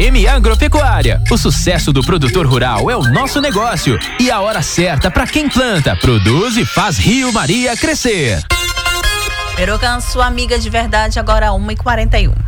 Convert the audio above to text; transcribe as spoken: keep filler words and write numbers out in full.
M Agropecuária. O sucesso do produtor rural é o nosso negócio e a hora certa para quem planta, produz e faz Rio Maria crescer. Perocan, sua amiga de verdade, agora uma e quarenta e um.